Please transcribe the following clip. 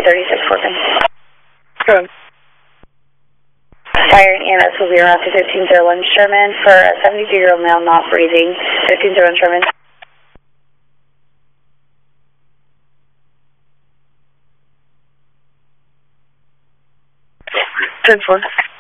336 Corbin. Good. Fire and EMS will be around to 1501 Sherman for a 72-year-old male not breathing. 1501 Sherman. Ten 4.